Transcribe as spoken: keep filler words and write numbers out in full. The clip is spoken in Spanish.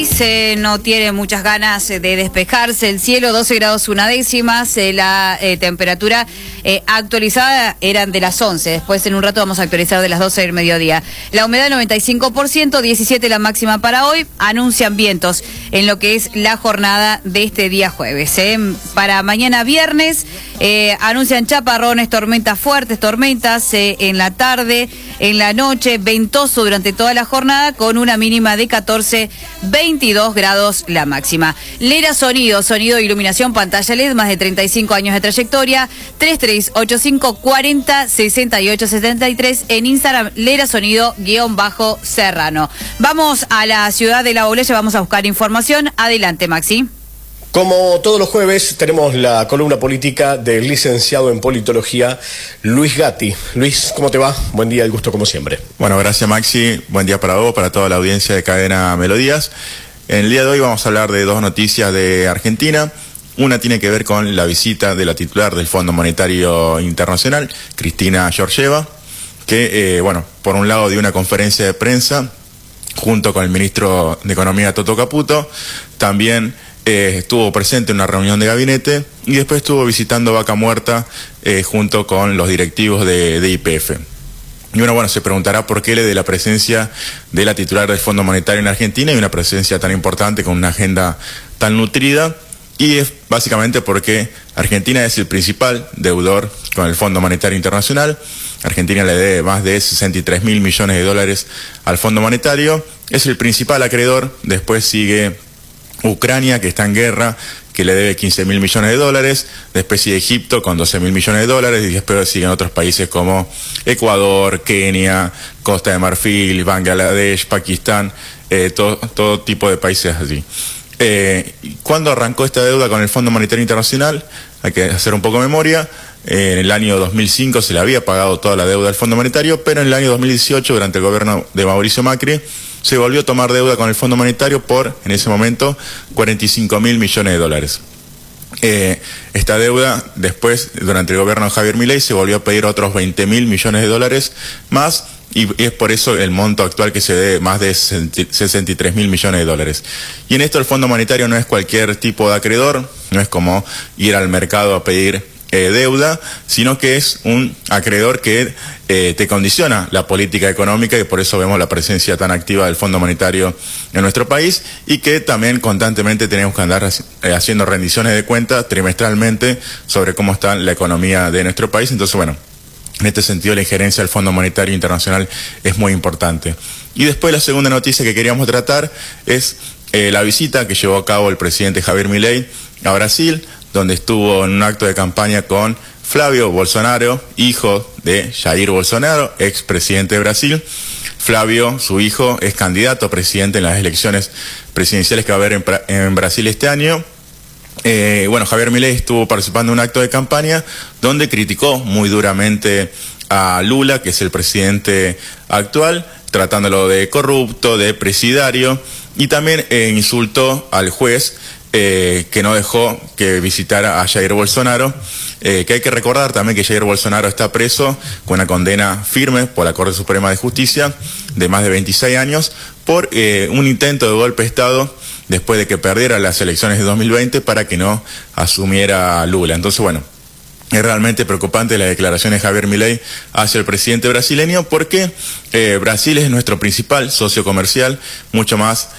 Se no tiene muchas ganas de despejarse el cielo, doce grados una décimas, eh, la eh, temperatura eh, actualizada eran de las once, después en un rato vamos a actualizar de las doce del mediodía. La humedad noventa y cinco por ciento, diecisiete la máxima para hoy, anuncian vientos en lo que es la jornada de este día jueves. Eh. Para mañana viernes eh, anuncian chaparrones, tormentas fuertes, tormentas eh, en la tarde, en la noche, ventoso durante toda la jornada con una mínima de catorce, veintidós grados la máxima. Lera Sonido, sonido e iluminación, pantalla L E D, más de treinta y cinco años de trayectoria, tres tres ocho cinco cuarenta sesenta y ocho setenta y tres, en Instagram, Lera Sonido guión bajo Serrano. Vamos a la ciudad de La Bolella, vamos a buscar información. Adelante, Maxi. Como todos los jueves, tenemos la columna política del licenciado en politología, Luis Gatti. Luis, ¿cómo te va? Buen día, el gusto como siempre. Bueno, gracias Maxi, buen día para vos, para toda la audiencia de Cadena Melodías. En el día de hoy vamos a hablar de dos noticias de Argentina. Una tiene que ver con la visita de la titular del Fondo Monetario Internacional, Cristina Georgieva, que, eh, bueno, por un lado dio una conferencia de prensa junto con el ministro de Economía, Toto Caputo, también Eh, estuvo presente en una reunión de gabinete y después estuvo visitando Vaca Muerta eh, junto con los directivos de, de Y P F. Y uno, bueno, se preguntará por qué le de la presencia de la titular del Fondo Monetario en Argentina y una presencia tan importante con una agenda tan nutrida. Y es básicamente porque Argentina es el principal deudor con el Fondo Monetario Internacional. Argentina le debe más de sesenta y tres mil millones de dólares al Fondo Monetario. Es el principal acreedor. Después sigue Ucrania, que está en guerra, que le debe quince mil millones de dólares, después sigue Egipto con doce mil millones de dólares, y después siguen otros países como Ecuador, Kenia, Costa de Marfil, Bangladesh, Pakistán, eh, todo, todo tipo de países así. Eh, ¿Cuándo arrancó esta deuda con el Fondo Monetario Internacional? Hay que hacer un poco de memoria. Eh, en el año dos mil cinco se le había pagado toda la deuda al Fondo Monetario, pero en el año dos mil dieciocho, durante el gobierno de Mauricio Macri, se volvió a tomar deuda con el Fondo Monetario por, en ese momento, cuarenta y cinco mil millones de dólares. Eh, esta deuda, después, durante el gobierno de Javier Milei, se volvió a pedir otros veinte mil millones de dólares más, y es por eso el monto actual que se debe, más de sesenta y tres mil millones de dólares. Y en esto el Fondo Monetario no es cualquier tipo de acreedor, no es como ir al mercado a pedir Eh, deuda, sino que es un acreedor que eh, te condiciona la política económica, y por eso vemos la presencia tan activa del Fondo Monetario en nuestro país, y que también constantemente tenemos que andar eh, haciendo rendiciones de cuentas trimestralmente sobre cómo está la economía de nuestro país. Entonces, bueno, en este sentido la injerencia del Fondo Monetario Internacional es muy importante. Y después la segunda noticia que queríamos tratar es eh, la visita que llevó a cabo el presidente Javier Milei a Brasil, donde estuvo en un acto de campaña con Flávio Bolsonaro, hijo de Jair Bolsonaro, expresidente de Brasil. Flavio, su hijo, es candidato a presidente en las elecciones presidenciales que va a haber en, en Brasil este año. Eh, bueno, Javier Milei estuvo participando en un acto de campaña donde criticó muy duramente a Lula, que es el presidente actual, tratándolo de corrupto, de presidiario, y también eh, insultó al juez Eh, que no dejó que visitara a Jair Bolsonaro, eh, que hay que recordar también que Jair Bolsonaro está preso con una condena firme por la Corte Suprema de Justicia de más de veintiséis años por eh, un intento de golpe de Estado después de que perdiera las elecciones de dos mil veinte para que no asumiera Lula. Entonces, bueno, es realmente preocupante la declaración de Javier Milei hacia el presidente brasileño, porque eh, Brasil es nuestro principal socio comercial, mucho más